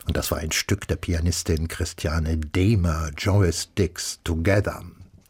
Und das war ein Stück der Pianistin Christiane Dehmer, Joysticks Together.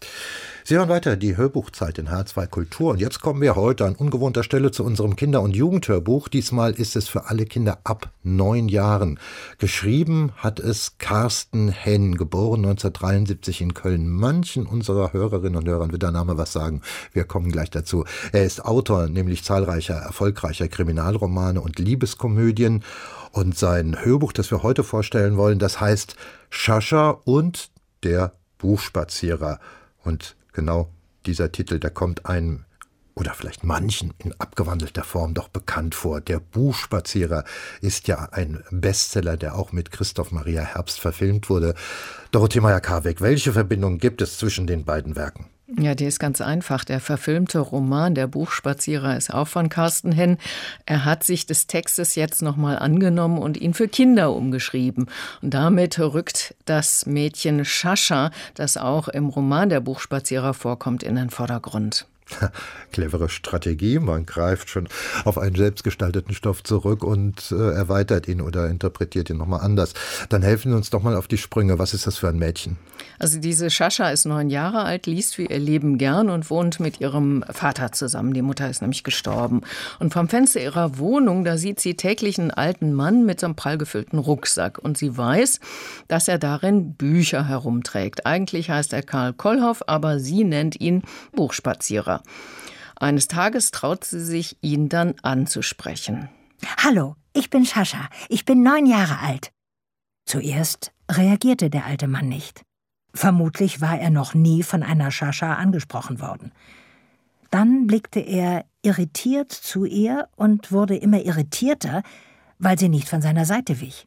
Sie hören weiter die Hörbuchzeit in H2 Kultur. Und jetzt kommen wir heute an ungewohnter Stelle zu unserem Kinder- und Jugendhörbuch. Diesmal ist es für alle Kinder ab 9 Jahren. Geschrieben hat es Carsten Henn, geboren 1973 in Köln. Manchen unserer Hörerinnen und Hörern wird der Name was sagen. Wir kommen gleich dazu. Er ist Autor, nämlich zahlreicher erfolgreicher Kriminalromane und Liebeskomödien. Und sein Hörbuch, das wir heute vorstellen wollen, das heißt Sascha und der Buchspazierer. Und genau dieser Titel, der kommt einem oder vielleicht manchen in abgewandelter Form doch bekannt vor. Der Buchspazierer ist ja ein Bestseller, der auch mit Christoph Maria Herbst verfilmt wurde. Dorothee Meyer-Karweg, welche Verbindung gibt es zwischen den beiden Werken? Ja, die ist ganz einfach. Der verfilmte Roman Der Buchspazierer ist auch von Carsten Henn. Er hat sich des Textes jetzt nochmal angenommen und ihn für Kinder umgeschrieben. Und damit rückt das Mädchen Sascha, das auch im Roman Der Buchspazierer vorkommt, in den Vordergrund. Clevere Strategie, man greift schon auf einen selbstgestalteten Stoff zurück und erweitert ihn oder interpretiert ihn nochmal anders. Dann helfen Sie uns doch mal auf die Sprünge. Was ist das für ein Mädchen? Also diese Sascha ist 9 Jahre alt, liest für ihr Leben gern und wohnt mit ihrem Vater zusammen. Die Mutter ist nämlich gestorben. Und vom Fenster ihrer Wohnung, da sieht sie täglich einen alten Mann mit so einem prall gefüllten Rucksack. Und sie weiß, dass er darin Bücher herumträgt. Eigentlich heißt er Karl Kollhoff, aber sie nennt ihn Buchspazierer. Eines Tages traut sie sich, ihn dann anzusprechen. Hallo, ich bin Sascha. Ich bin 9 Jahre alt. Zuerst reagierte der alte Mann nicht. Vermutlich war er noch nie von einer Sascha angesprochen worden. Dann blickte er irritiert zu ihr und wurde immer irritierter, weil sie nicht von seiner Seite wich.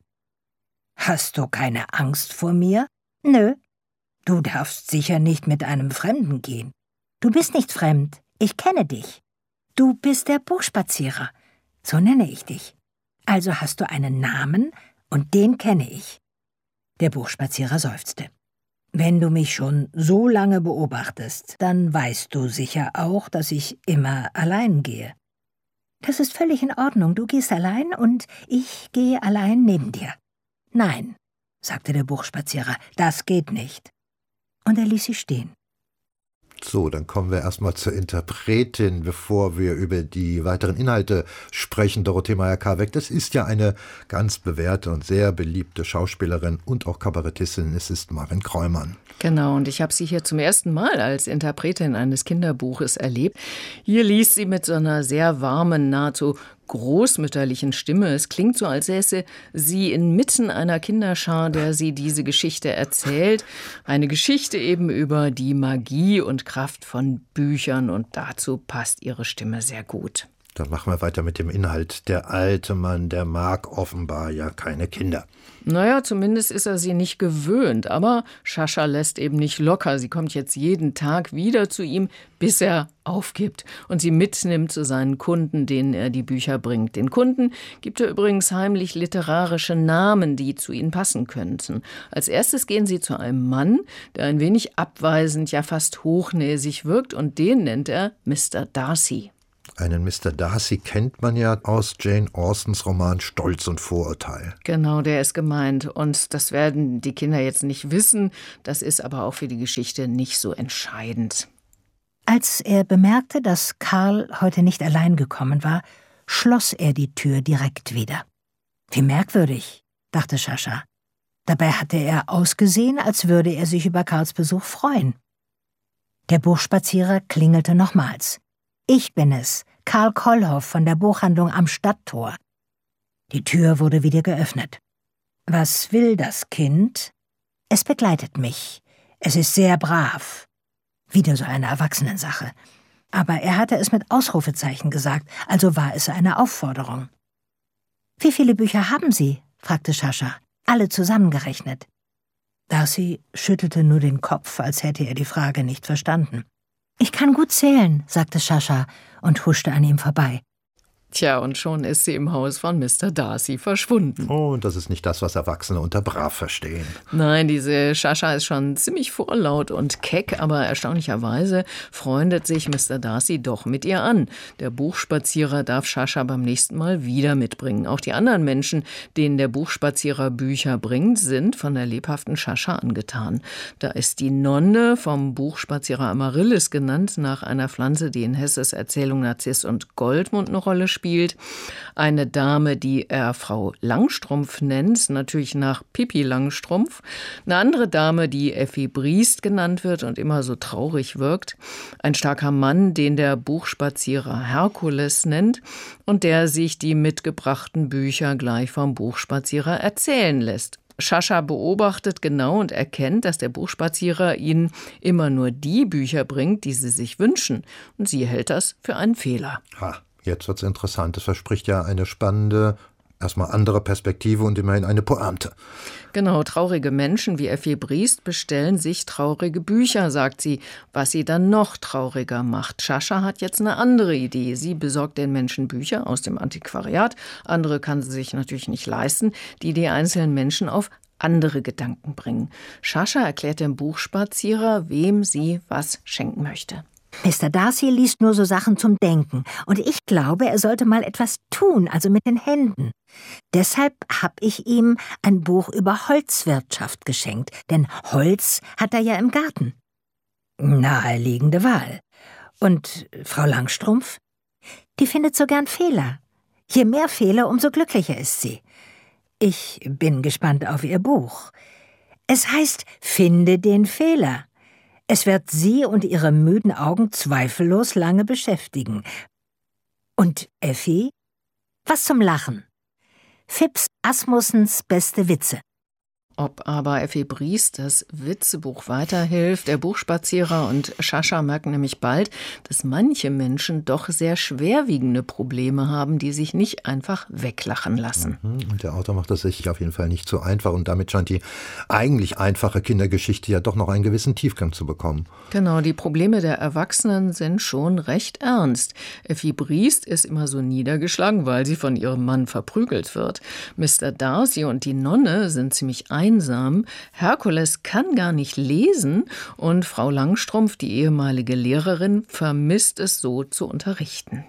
»Hast du keine Angst vor mir?« »Nö.« »Du darfst sicher nicht mit einem Fremden gehen.« »Du bist nicht fremd. Ich kenne dich. Du bist der Buchspazierer. So nenne ich dich. Also hast du einen Namen und den kenne ich.« Der Buchspazierer seufzte. »Wenn du mich schon so lange beobachtest, dann weißt du sicher auch, dass ich immer allein gehe.« »Das ist völlig in Ordnung. Du gehst allein und ich gehe allein neben dir.« »Nein«, sagte der Buchspazierer, »das geht nicht.« Und er ließ sie stehen. So, dann kommen wir erstmal zur Interpretin, bevor wir über die weiteren Inhalte sprechen. Dorothee Meyer-Karweg, das ist ja eine ganz bewährte und sehr beliebte Schauspielerin und auch Kabarettistin. Es ist Marin Kräumann. Genau, und ich habe sie hier zum ersten Mal als Interpretin eines Kinderbuches erlebt. Hier liest sie mit so einer sehr warmen, nahezu großmütterlichen Stimme. Es klingt so, als säße sie inmitten einer Kinderschar, der sie diese Geschichte erzählt. Eine Geschichte eben über die Magie und Kraft von Büchern, und dazu passt ihre Stimme sehr gut. Dann machen wir weiter mit dem Inhalt. Der alte Mann, der mag offenbar ja keine Kinder. Naja, zumindest ist er sie nicht gewöhnt. Aber Sascha lässt eben nicht locker. Sie kommt jetzt jeden Tag wieder zu ihm, bis er aufgibt und sie mitnimmt zu seinen Kunden, denen er die Bücher bringt. Den Kunden gibt er übrigens heimlich literarische Namen, die zu ihnen passen könnten. Als erstes gehen sie zu einem Mann, der ein wenig abweisend, ja fast hochnäsig wirkt, und den nennt er Mr. Darcy. Einen Mr. Darcy kennt man ja aus Jane Austens Roman Stolz und Vorurteil. Genau, der ist gemeint. Und das werden die Kinder jetzt nicht wissen. Das ist aber auch für die Geschichte nicht so entscheidend. Als er bemerkte, dass Karl heute nicht allein gekommen war, schloss er die Tür direkt wieder. Wie merkwürdig, dachte Sascha. Dabei hatte er ausgesehen, als würde er sich über Karls Besuch freuen. Der Buchspazierer klingelte nochmals. »Ich bin es, Karl Kollhoff von der Buchhandlung am Stadttor.« Die Tür wurde wieder geöffnet. »Was will das Kind?« »Es begleitet mich. Es ist sehr brav.« Wieder so eine Erwachsenensache. Aber er hatte es mit Ausrufezeichen gesagt, also war es eine Aufforderung. »Wie viele Bücher haben Sie?« fragte Sascha. »Alle zusammengerechnet.« Darcy schüttelte nur den Kopf, als hätte er die Frage nicht verstanden. »Ich kann gut zählen«, sagte Sascha und huschte an ihm vorbei. Tja, und schon ist sie im Haus von Mr. Darcy verschwunden. Oh, und das ist nicht das, was Erwachsene unter brav verstehen. Nein, diese Shasha ist schon ziemlich vorlaut und keck, aber erstaunlicherweise freundet sich Mr. Darcy doch mit ihr an. Der Buchspazierer darf Shasha beim nächsten Mal wieder mitbringen. Auch die anderen Menschen, denen der Buchspazierer Bücher bringt, sind von der lebhaften Shasha angetan. Da ist die Nonne, vom Buchspazierer Amaryllis genannt, nach einer Pflanze, die in Hesses Erzählung Narziss und Goldmund eine Rolle spielt. Eine Dame, die er Frau Langstrumpf nennt, natürlich nach Pippi Langstrumpf. Eine andere Dame, die Effi Briest genannt wird und immer so traurig wirkt. Ein starker Mann, den der Buchspazierer Herkules nennt und der sich die mitgebrachten Bücher gleich vom Buchspazierer erzählen lässt. Shasha beobachtet genau und erkennt, dass der Buchspazierer ihnen immer nur die Bücher bringt, die sie sich wünschen. Und sie hält das für einen Fehler. Ha, jetzt wird's interessant. Es verspricht ja eine spannende, erstmal andere Perspektive und immerhin eine Pointe. Genau, traurige Menschen wie Effi Briest bestellen sich traurige Bücher, sagt sie, was sie dann noch trauriger macht. Shasha hat jetzt eine andere Idee. Sie besorgt den Menschen Bücher aus dem Antiquariat. Andere kann sie sich natürlich nicht leisten, die die einzelnen Menschen auf andere Gedanken bringen. Shasha erklärt dem Buchspazierer, wem sie was schenken möchte. Mr. Darcy liest nur so Sachen zum Denken. Und ich glaube, er sollte mal etwas tun, also mit den Händen. Deshalb habe ich ihm ein Buch über Holzwirtschaft geschenkt. Denn Holz hat er ja im Garten. Naheliegende Wahl. Und Frau Langstrumpf? Die findet so gern Fehler. Je mehr Fehler, umso glücklicher ist sie. Ich bin gespannt auf ihr Buch. Es heißt, finde den Fehler. Es wird Sie und Ihre müden Augen zweifellos lange beschäftigen. Und Effi? Was zum Lachen. Phipps Asmussens beste Witze. Ob aber Effi Briest das Witzebuch weiterhilft, der Buchspazierer und Shasha merken nämlich bald, dass manche Menschen doch sehr schwerwiegende Probleme haben, die sich nicht einfach weglachen lassen. Und der Autor macht das sich auf jeden Fall nicht so einfach und damit scheint die eigentlich einfache Kindergeschichte ja doch noch einen gewissen Tiefgang zu bekommen. Genau, die Probleme der Erwachsenen sind schon recht ernst. Effi Briest ist immer so niedergeschlagen, weil sie von ihrem Mann verprügelt wird. Mr. Darcy und die Nonne sind ziemlich einsam. Herkules kann gar nicht lesen und Frau Langstrumpf, die ehemalige Lehrerin, vermisst es so zu unterrichten.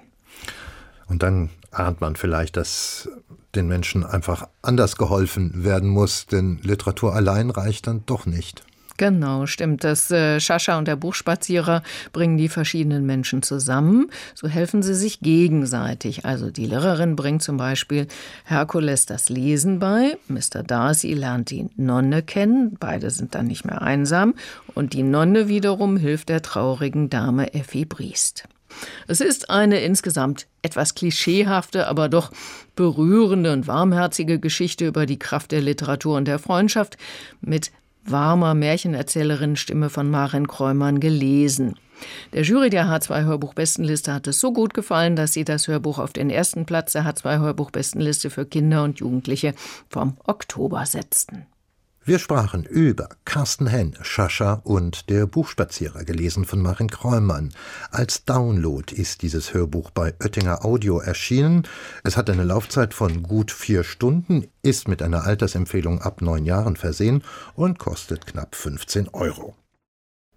Und dann ahnt man vielleicht, dass den Menschen einfach anders geholfen werden muss, denn Literatur allein reicht dann doch nicht. Genau, stimmt. Das Shasha und der Buchspazierer bringen die verschiedenen Menschen zusammen. So helfen sie sich gegenseitig. Also die Lehrerin bringt zum Beispiel Herkules das Lesen bei. Mr. Darcy lernt die Nonne kennen. Beide sind dann nicht mehr einsam. Und die Nonne wiederum hilft der traurigen Dame Effi Briest. Es ist eine insgesamt etwas klischeehafte, aber doch berührende und warmherzige Geschichte über die Kraft der Literatur und der Freundschaft mit warmer Märchenerzählerinnenstimme von Maren Kräumann gelesen. Der Jury der H2-Hörbuch-Bestenliste hat es so gut gefallen, dass sie das Hörbuch auf den ersten Platz der H2-Hörbuch-Bestenliste für Kinder und Jugendliche vom Oktober setzten. Wir sprachen über Carsten Henn, Shasha und der Buchspazierer, gelesen von Maren Kräumann. Als Download ist dieses Hörbuch bei Oettinger Audio erschienen. Es hat eine Laufzeit von gut 4 Stunden, ist mit einer Altersempfehlung ab 9 Jahren versehen und kostet knapp 15 €.